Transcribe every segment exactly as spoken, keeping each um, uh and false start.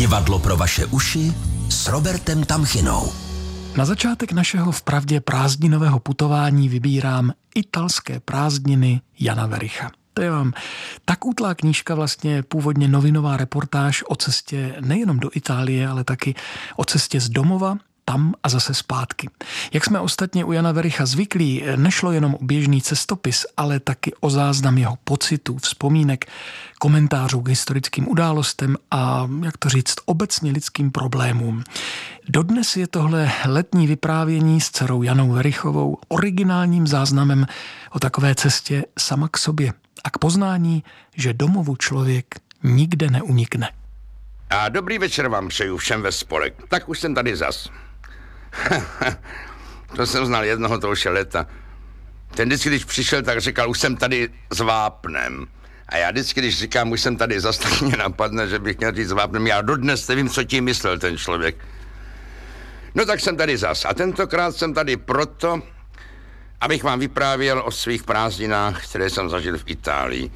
Divadlo pro vaše uši s Robertem Tamchinou. Na začátek našeho vpravdě prázdninového putování vybírám Italské prázdniny Jana Wericha. To je vám tak útlá knížka, vlastně původně novinová reportáž o cestě nejenom do Itálie, ale taky o cestě z domova, tam a zase zpátky. Jak jsme ostatně u Jana Wericha zvyklí, nešlo jenom o běžný cestopis, ale taky o záznam jeho pocitů, vzpomínek, komentářů k historickým událostem a, jak to říct, obecně lidským problémům. Dodnes je tohle letní vyprávění s dcerou Janou Werichovou originálním záznamem o takové cestě sama k sobě a k poznání, že domovu člověk nikde neunikne. A dobrý večer vám přeju všem ve spolek. Tak už jsem tady zas. To jsem znal jednoho, to už je leta. Ten vždycky, když přišel, tak říkal, už jsem tady s vápnem. A já vždycky, když říkám, už jsem tady zas, tak mě napadne, že bych měl říct s vápnem. Já dodnes nevím, co tím myslel ten člověk. No tak jsem tady zas. A tentokrát jsem tady proto, abych vám vyprávěl o svých prázdninách, které jsem zažil v Itálii.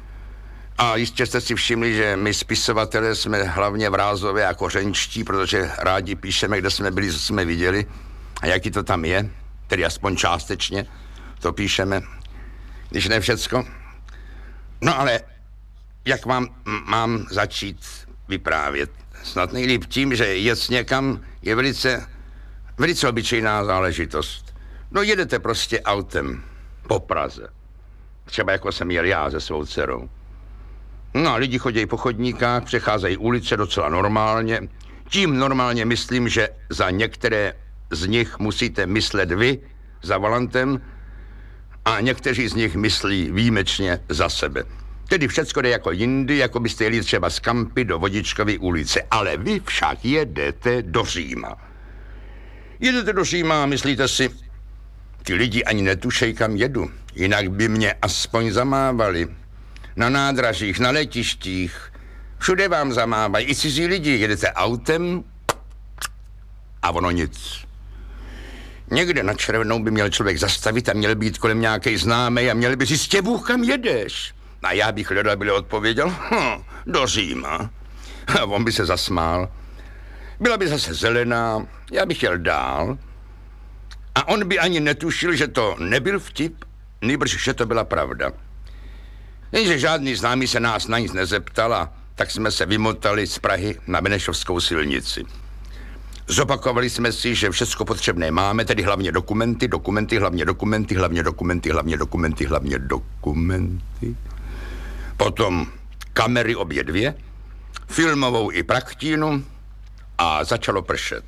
A jistě jste si všimli, že my spisovatelé jsme hlavně vrázové a kořenčtí, protože rádi píšeme, kde jsme byli, co jsme viděli a jaký to tam je, tedy aspoň částečně to píšeme, když ne všecko. No ale jak vám mám začít vyprávět? Snad nejlíp tím, že jet někam je velice, velice obyčejná záležitost. No jedete prostě autem po Praze. Třeba jako jsem jel já se svou dcerou. No a lidi chodí po chodníkách, přecházejí ulice docela normálně. Tím normálně myslím, že za některé z nich musíte myslet vy za volantem a někteří z nich myslí výjimečně za sebe. Tedy všecko jde jako jindy, jako byste jeli třeba z Kampy do Vodičkovy ulice, ale vy však jedete do Říma. Jedete do Říma a myslíte si, ty lidi ani netušej, kam jedu, jinak by mě aspoň zamávali. Na nádražích, na letištích, všude vám zamávají, i cizí lidi, jedete autem a ono nic. Někde na červenou by měl člověk zastavit a měl být kolem nějakej známej a měl by říct, Bůh, kam jedeš? A já bych hledal, byl odpověděl, hm, do Říma. A on by se zasmál. Byla by zase zelená, já bych jel dál. A on by ani netušil, že to nebyl vtip, nýbrž, že to byla pravda. Jenže žádný známý se nás na nic nezeptal a tak jsme se vymotali z Prahy na Benešovskou silnici. Zopakovali jsme si, že všecko potřebné máme, tedy hlavně dokumenty, dokumenty, hlavně dokumenty, hlavně dokumenty, hlavně dokumenty, hlavně dokumenty. Potom kamery obě dvě, filmovou i praktínu a začalo pršet.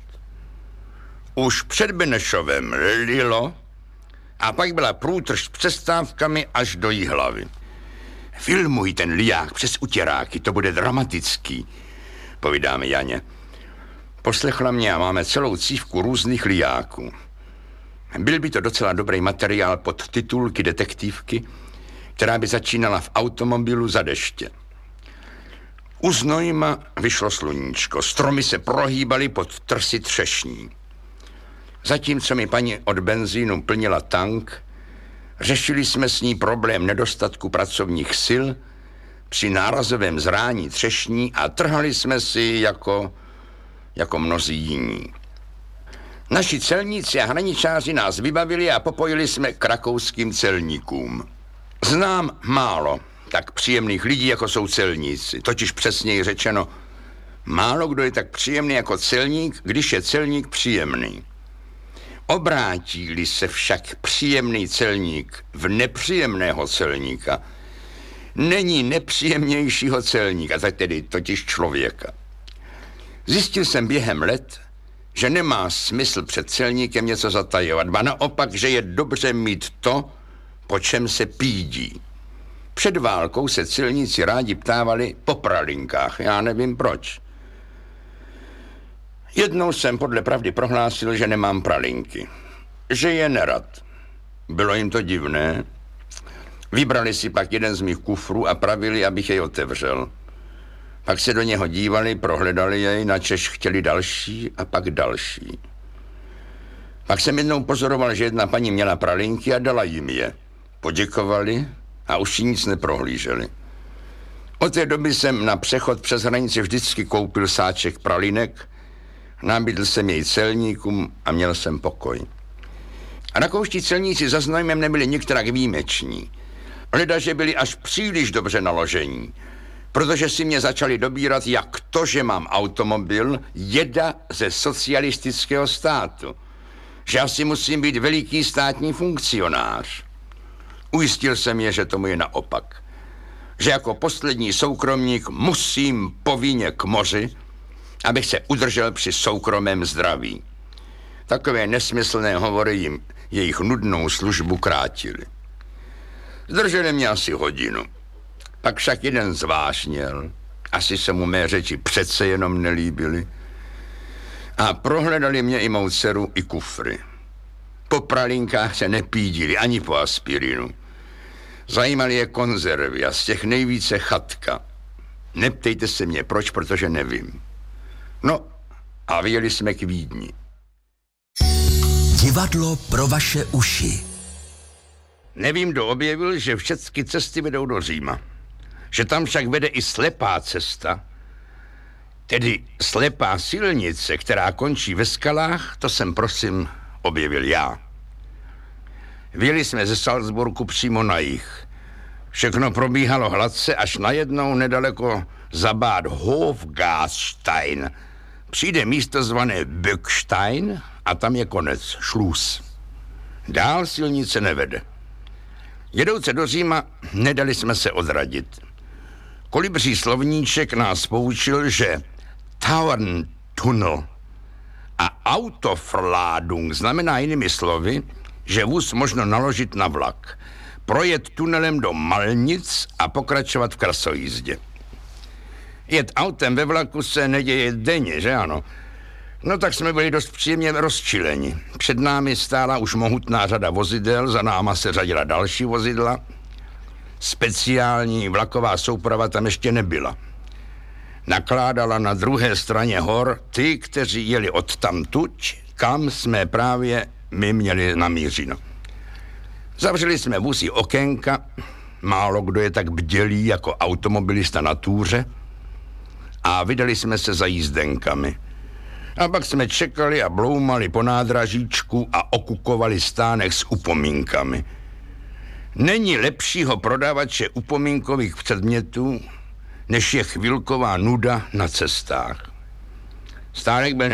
Už před Benešovem lilo a pak byla průtrž s přestávkami až do Jihlavy. Filmuj ten liják přes utěráky, to bude dramatický, povídáme Janě. Poslechla mě a máme celou cívku různých lijáků. Byl by to docela dobrý materiál pod titulky detektivky, která by začínala v automobilu za deště. U Znojma vyšlo sluníčko, stromy se prohýbaly pod trsy třešní. Zatímco mi paní od benzínu plnila tank, řešili jsme s ní problém nedostatku pracovních sil při nárazovém zrání třešní a trhali jsme si jako, jako mnozí jiní. Naši celníci a hraničáři nás vybavili a popojili jsme k rakouským celníkům. Znám málo tak příjemných lidí, jako jsou celníci, totiž přesněji řečeno, málo kdo je tak příjemný jako celník, když je celník příjemný. Obrátí-li se však příjemný celník v nepříjemného celníka, není nepříjemnějšího celníka, tak tedy totiž člověka. Zjistil jsem během let, že nemá smysl před celníkem něco zatajovat, ba naopak, že je dobře mít to, po čem se pídí. Před válkou se celníci rádi ptávali po pralinkách, já nevím proč. Jednou jsem podle pravdy prohlásil, že nemám pralinky, že je nerad. Bylo jim to divné. Vybrali si pak jeden z mých kufrů a pravili, abych jej otevřel. Pak se do něho dívali, prohledali jej, načež chtěli další a pak další. Pak jsem jednou pozoroval, že jedna paní měla pralinky a dala jim je. Poděkovali a už ji nic neprohlíželi. Od té doby jsem na přechod přes hranici vždycky koupil sáček pralinek, nabídl jsem jej celníkům a měl jsem pokoj. A rakouští celníci za znojmem nebyli nikterak výjimeční. Leda, že byli až příliš dobře naložení, protože si mě začali dobírat, jak to, že mám automobil, jeda ze socialistického státu. Že asi musím být veliký státní funkcionář. Ujistil jsem je, že tomu je naopak. Že jako poslední soukromník musím povinně k moři, abych se udržel při soukromém zdraví. Takové nesmyslné hovory jim jejich nudnou službu krátili. Zdrželi mě asi hodinu. Pak však jeden zvážněl, asi se mu mé řeči přece jenom nelíbily, a prohledali mě i mou dceru, i kufry. Po pralinkách se nepídili, ani po aspirinu. Zajímaly je konzervy a z těch nejvíce chatka. Neptejte se mě proč, protože nevím. No a vyjeli jsme k Vídni. Divadlo pro vaše uši. Nevím, kdo objevil, že všechny cesty vedou do Říma. Že tam však vede i slepá cesta, tedy slepá silnice, která končí ve skalách, to jsem prosím objevil já. Vyjeli jsme ze Salzburgu přímo na jih. Všechno probíhalo hladce, až najednou nedaleko za Bad Hofgastein přijde místo zvané Böckstein a tam je konec, šluz. Dál silnice nevede. Jedouce do Říma nedali jsme se odradit. Kolibří slovníček nás poučil, že Tauerntunnel a Autoverladung znamená jinými slovy, že vůz možno naložit na vlak, projet tunelem do Malnic a pokračovat v krasojízdě. Jet autem ve vlaku se neděje denně, že ano? No tak jsme byli dost příjemně rozčileni. Před námi stála už mohutná řada vozidel, za náma se řadila další vozidla. Speciální vlaková souprava tam ještě nebyla. Nakládala na druhé straně hor ty, kteří jeli odtamtud, kam jsme právě my měli namířeno. Zavřeli jsme vůz i okénka, málo kdo je tak bdělý jako automobilista na túře, a vydali jsme se za jízdenkami. A pak jsme čekali a bloumali po nádražíčku a okukovali stánek s upomínkami. Není lepšího prodavače upomínkových předmětů, než je chvilková nuda na cestách. Stánek byl